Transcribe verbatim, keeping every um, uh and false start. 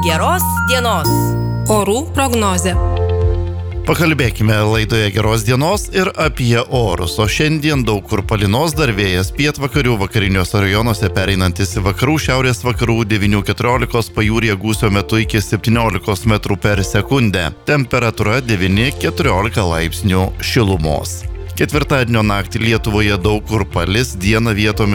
Geros dienos. Orų prognozė. Pakalbėkime laidoje Geros dienos ir apie orus, o šiandien daug kur palynos, dar vėjas pietvakarių vakariniuose rajonuose pereinantis į vakarų šiaurės vakarų devynių keturiolikos, pajūryje gūsio metu iki septyniolikos metrų per sekundę. Temperatūra devyni keturiolika laipsnių šilumos. Ketvirtadienio naktį Lietuvoje daug kur palis, dieną vietomis